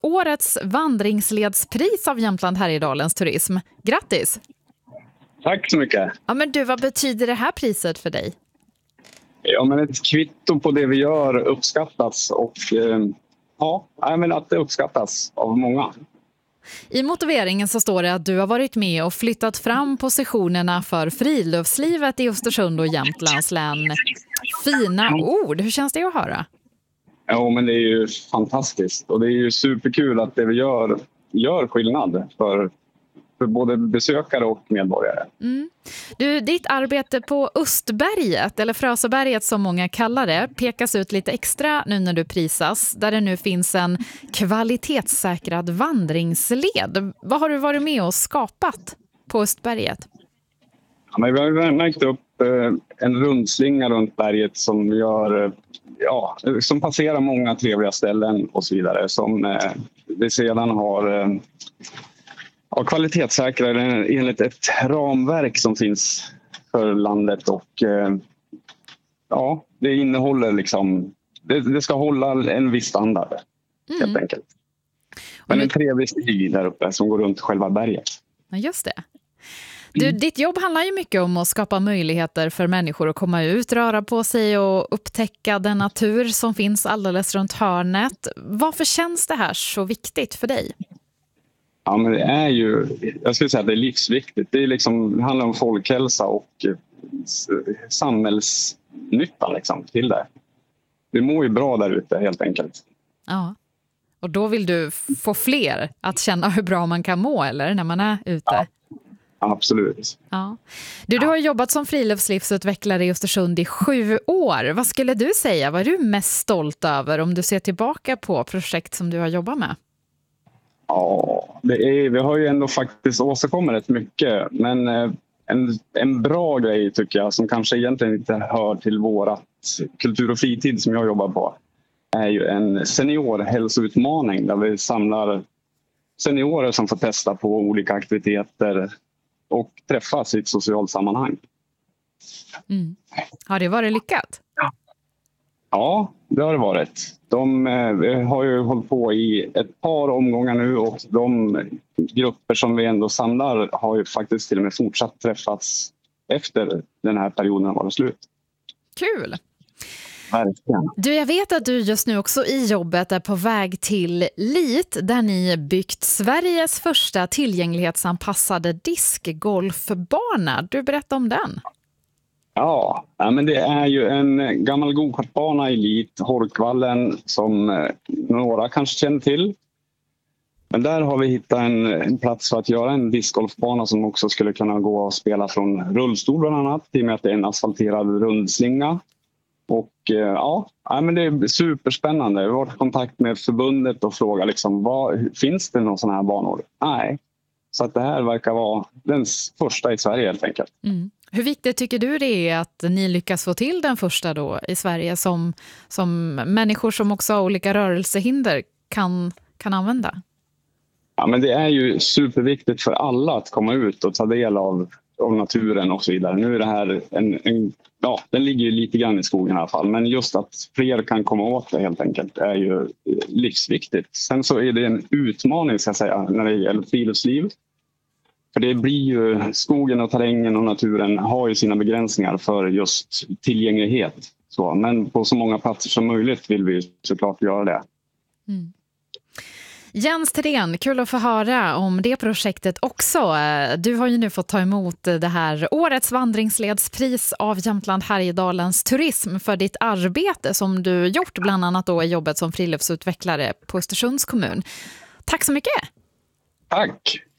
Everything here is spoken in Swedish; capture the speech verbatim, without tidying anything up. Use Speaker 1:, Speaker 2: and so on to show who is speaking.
Speaker 1: årets vandringsledspris av Jämtland Härjedalens turism. Grattis!
Speaker 2: Tack så mycket.
Speaker 1: Ja, men du, vad betyder det här priset för dig?
Speaker 2: Ja, men ett kvitto på det vi gör uppskattas och eh, ja, men att det uppskattas av många.
Speaker 1: I motiveringen så står det att du har varit med och flyttat fram positionerna för friluftslivet i Östersund och Jämtlands län. Fina ord, hur känns det att höra?
Speaker 2: Ja, men det är ju fantastiskt och det är ju superkul att det vi gör gör skillnad för, för både besökare och medborgare.
Speaker 1: Mm. Du, ditt arbete på Östberget, eller Frösöberget som många kallar det, pekas ut lite extra nu när du prisas, där det nu finns en kvalitetssäkrad vandringsled. Vad har du varit med och skapat på Östberget?
Speaker 2: Ja, men vi har märkt upp eh, en rundslinga runt berget som gör eh, ja, som passerar många trevliga ställen och så vidare, som eh, vi sedan har eh, ja, kvalitetssäkrade enligt ett ramverk som finns för landet och eh, ja, det innehåller liksom, det, det ska hålla en viss standard helt mm. enkelt. Men nu... en trevlig stig där uppe som går runt själva berget.
Speaker 1: Ja, just det. Du, mm. Ditt jobb handlar ju mycket om att skapa möjligheter för människor att komma ut, röra på sig och upptäcka den natur som finns alldeles runt hörnet. Varför känns det här så viktigt för dig?
Speaker 2: Ja, men det är ju, jag skulle säga att det är livsviktigt. Det, är liksom, det handlar om folkhälsa och samhällsnyttan liksom, till det. Vi mår ju bra där ute helt enkelt.
Speaker 1: Ja, och då vill du få fler att känna hur bra man kan må, eller när man är ute?
Speaker 2: Ja. Absolut.
Speaker 1: Ja. Du, du har jobbat som friluftslivsutvecklare i Östersund i sju år. Vad skulle du säga? Vad är du mest stolt över om du ser tillbaka på projekt som du har jobbat med?
Speaker 2: Ja, det är, vi har ju ändå faktiskt åstadkommit rätt mycket. Men en, en bra grej tycker jag som kanske egentligen inte hör till vårat kultur och fritid som jag jobbar på är ju en seniorhälsoutmaning där vi samlar seniorer som får testa på olika aktiviteter och träffas i ett socialt sammanhang.
Speaker 1: Mm. Har det varit lyckat?
Speaker 2: Ja, det har det varit. De eh, har ju hållit på i ett par omgångar nu och de grupper som vi ändå samlar har ju faktiskt till och med fortsatt träffats efter den här perioden var slut.
Speaker 1: Kul!
Speaker 2: Verkligen.
Speaker 1: Du, jag vet att du just nu också i jobbet är på väg till Lit där ni byggt Sveriges första tillgänglighetsanpassade diskgolfbana. Du berättar om den.
Speaker 2: Ja, men det är ju en gammal gokartbana i Lit, Horkvallen, som några kanske känner till. Men där har vi hittat en, en plats för att göra en discgolfbana som också skulle kunna gå och spela från rullstol bland annat, i och med att det är en asfalterad rundslinga. Och ja, men det är superspännande. Vi har varit i kontakt med förbundet och frågat liksom, vad, finns det någon sån här banor? Nej, så att det här verkar vara den första i Sverige helt enkelt.
Speaker 1: Mm. Hur viktigt tycker du det är att ni lyckas få till den första då i Sverige som, som människor som också har olika rörelsehinder kan, kan använda?
Speaker 2: Ja, men det är ju superviktigt för alla att komma ut och ta del av, av naturen och så vidare. Nu är det här en, en ja, den ligger ju lite grann i skogen i alla fall. Men just att fler kan komma åt det helt enkelt är ju livsviktigt. Sen så är det en utmaning ska jag säga när det gäller friluftsliv. För det blir ju, skogen och terrängen och naturen har ju sina begränsningar för just tillgänglighet. Så, men på så många platser som möjligt vill vi såklart göra det.
Speaker 1: Mm. Jens Thedéen, kul att få höra om det projektet också. Du har ju nu fått ta emot det här årets vandringsledspris av Jämtland Härjedalens turism för ditt arbete som du gjort bland annat då i jobbet som friluftsutvecklare på Östersunds kommun. Tack så mycket!
Speaker 2: Tack!